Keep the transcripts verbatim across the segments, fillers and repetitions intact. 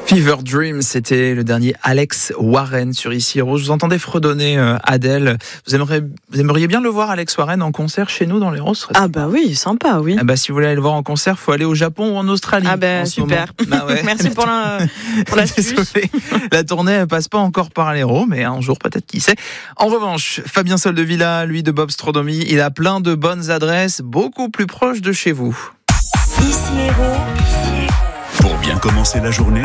Fever Dream, c'était le dernier Alex Warren sur Ici Héros. Je vous entendais fredonner euh, Adèle. Vous aimeriez, vous aimeriez bien le voir, Alex Warren, en concert chez nous dans l'Héros? Ah bah oui, sympa, oui. Ah bah, si vous voulez aller le voir en concert, il faut aller au Japon ou en Australie. Ah bah super. Bah ouais. Merci pour la, pour la Désolé. La tournée elle passe pas encore par l'Héros, mais un jour peut-être, qui sait. En revanche, Fabien Soldevilla, lui de Bobstronomie, il a plein de bonnes adresses beaucoup plus proches de chez vous. Ici Héros. Pour bien commencer la journée,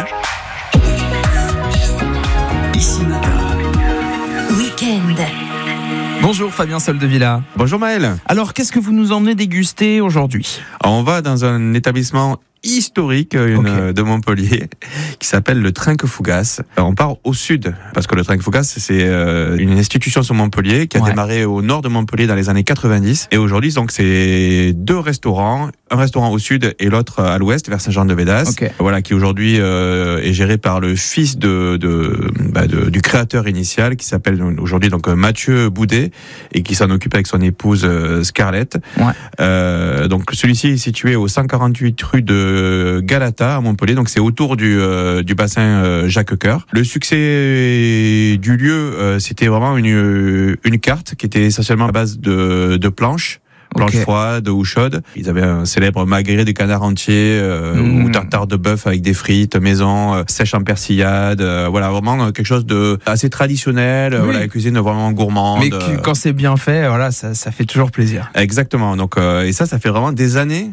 Ici Matin. Week-end. Bonjour Fabien Soldevilla. Bonjour Maël. Alors, qu'est-ce que vous nous emmenez déguster aujourd'hui? Alors, on va dans un établissement historique une, Okay. de Montpellier qui s'appelle le Trinque Fougasse. Alors, on part au sud parce que le Trinque Fougasse c'est euh, une institution sur Montpellier qui a Ouais. démarré au nord de Montpellier dans les années quatre-vingt-dix et aujourd'hui donc c'est deux restaurants, un restaurant au sud et l'autre à l'ouest vers Saint-Jean-de-Védas. Okay. Voilà, qui aujourd'hui euh, est géré par le fils de, de, bah, de du créateur initial qui s'appelle aujourd'hui donc Mathieu Boudet et qui s'en occupe avec son épouse euh, Scarlett. Ouais. Euh, donc celui-ci est situé au cent quarante-huit rue de Galata à Montpellier, donc c'est autour du, euh, du bassin euh, Jacques-Cœur. Le succès du lieu, euh, c'était vraiment une, une carte qui était essentiellement à base de, de planches. Planches Okay. froides ou chaudes. Ils avaient un célèbre magret de canard entier euh, Mmh. ou tartare de bœuf avec des frites maison, euh, sèche en persillade. Euh, voilà, vraiment euh, quelque chose de assez traditionnel. Euh, Oui. voilà, une cuisine vraiment gourmande. Mais que- quand c'est bien fait, voilà, ça, ça fait toujours plaisir. Exactement. Donc euh, et ça, ça fait vraiment des années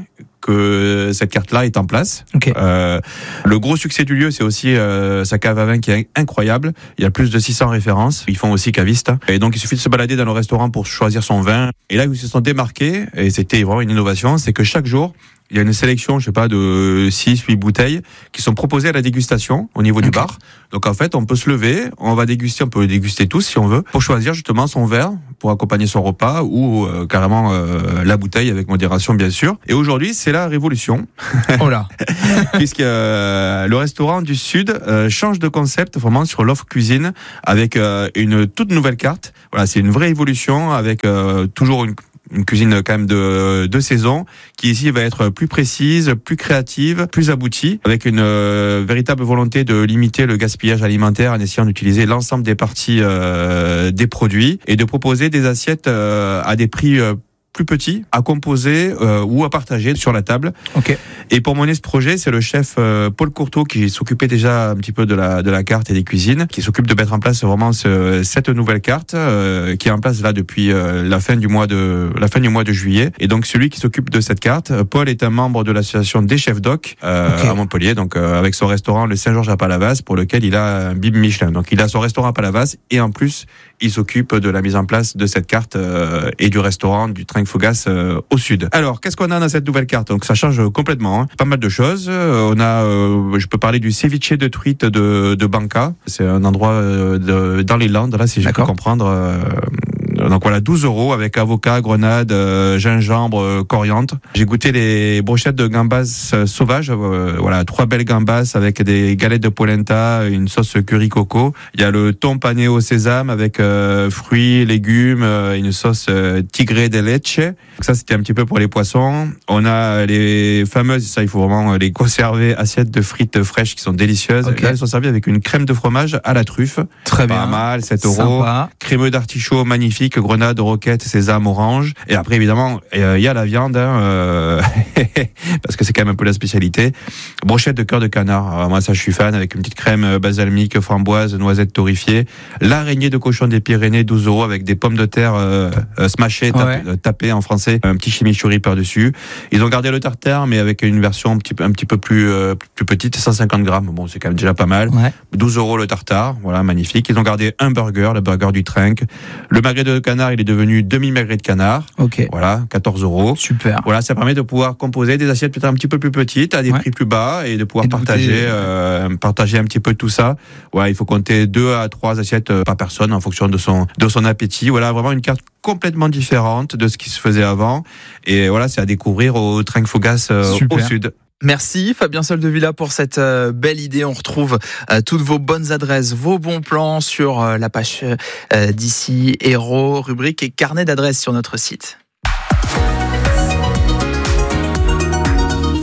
que cette carte-là est en place. Ok. Euh, le gros succès du lieu, c'est aussi euh, sa cave à vin qui est incroyable. Il y a plus de six cents références. Ils font aussi caviste. Et donc, il suffit de se balader dans le restaurant pour choisir son vin. Et là où ils se sont démarqués, et c'était vraiment une innovation, c'est que chaque jour, il y a une sélection, je sais pas, de six, huit bouteilles qui sont proposées à la dégustation au niveau du Okay. bar. Donc en fait, on peut se lever, on va déguster, on peut le déguster tous si on veut, pour choisir justement son verre pour accompagner son repas ou euh, carrément euh, la bouteille avec modération bien sûr. Et aujourd'hui, c'est la révolution Oh là. puisque euh, le restaurant du Sud euh, change de concept vraiment sur l'offre cuisine avec euh, une toute nouvelle carte. Voilà, c'est une vraie évolution avec euh, toujours une une cuisine quand même de, de saison qui ici va être plus précise, plus créative, plus aboutie avec une euh, véritable volonté de limiter le gaspillage alimentaire en essayant d'utiliser l'ensemble des parties euh, des produits et de proposer des assiettes euh, à des prix euh, plus petits à composer euh, ou à partager sur la table. Ok. Et pour mener ce projet, c'est le chef euh, Paul Courteau qui s'occupait déjà un petit peu de la de la carte et des cuisines, qui s'occupe de mettre en place vraiment ce, cette nouvelle carte euh, qui est en place là depuis euh, la fin du mois de la fin du mois de juillet. Et donc celui qui s'occupe de cette carte, Paul est un membre de l'association des chefs d'Oc euh, Okay. à Montpellier, donc euh, avec son restaurant le Saint-Georges à Palavas pour lequel il a un bib Michelin. Donc il a son restaurant à Palavas et en plus il s'occupe de la mise en place de cette carte euh, et du restaurant du Trinque Fougasse euh, au sud. Alors, qu'est-ce qu'on a dans cette nouvelle carte? Donc, ça change complètement. Hein. Pas mal de choses. Euh, on a, euh, je peux parler du ceviche de truite de, de Banca. C'est un endroit euh, de, dans les Landes, là, si j'ai pu D'accord. comprendre. Euh, donc voilà, douze euros avec avocat, grenade, euh, gingembre, euh, coriandre. J'ai goûté les brochettes de gambas euh, sauvages. Euh, voilà, trois belles gambas avec des galettes de polenta, une sauce curry coco. Il y a le thon pané au sésame avec euh, fruits, légumes, euh, une sauce euh, tigre de leche. Donc ça, c'était un petit peu pour les poissons. On a les fameuses, ça il faut vraiment les conserver, assiettes de frites fraîches qui sont délicieuses. Okay. Là, elles sont servies avec une crème de fromage à la truffe. Très Pas bien. mal, sept euros. Sympa. Crémeux d'artichaut magnifique, grenade, roquette, sésame, orange. Et après, évidemment, il euh, y a la viande, hein, euh, parce que c'est quand même un peu la spécialité. Brochette de cœur de canard. Alors, moi, ça, je suis fan, avec une petite crème balsamique, framboise, noisette torréfiée. L'araignée de cochon des Pyrénées, douze euros, avec des pommes de terre euh, euh, smashées, tap- Ouais. euh, tapées en français, un petit chimichurri par-dessus. Ils ont gardé le tartare, mais avec une version un petit, peu- un petit peu plus, euh, plus petite, cent cinquante grammes. Bon, c'est quand même déjà pas mal. Ouais. douze euros le tartare, voilà, magnifique. Ils ont gardé un burger, le burger du Trinque. Le magret de canard, il est devenu demi-magret de canard. Ok. Voilà, quatorze euros. Super. Voilà, ça permet de pouvoir composer des assiettes peut-être un petit peu plus petites, à des Ouais. prix plus bas, et de pouvoir Et de partager, goûter, euh, partager un petit peu tout ça. Voilà, il faut compter deux à trois assiettes euh, par personne en fonction de son, de son appétit. Voilà, vraiment une carte complètement différente de ce qui se faisait avant. Et voilà, c'est à découvrir au Trinque Fougasse euh, Super. au sud. Merci Fabien Soldevilla pour cette euh, belle idée. On retrouve euh, toutes vos bonnes adresses, vos bons plans sur euh, la page euh, d'Ici Héros, rubrique et carnet d'adresses sur notre site.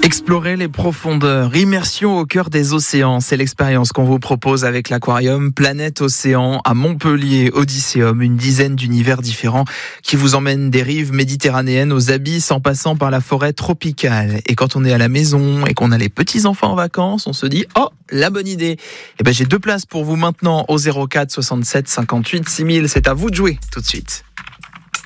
Explorer les profondeurs, immersion au cœur des océans, c'est l'expérience qu'on vous propose avec l'aquarium Planète Océan à Montpellier, Odysseum, une dizaine d'univers différents qui vous emmènent des rives méditerranéennes aux abysses en passant par la forêt tropicale. Et quand on est à la maison et qu'on a les petits-enfants en vacances, on se dit « Oh, la bonne idée !» Eh ben, j'ai deux places pour vous maintenant au zéro quatre soixante-sept cinquante-huit six mille, c'est à vous de jouer tout de suite.